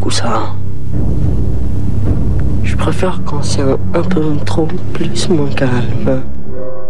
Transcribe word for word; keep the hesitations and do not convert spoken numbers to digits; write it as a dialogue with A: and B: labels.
A: beaucoup ça. Je préfère quand c'est un, un peu trop plus moins calme.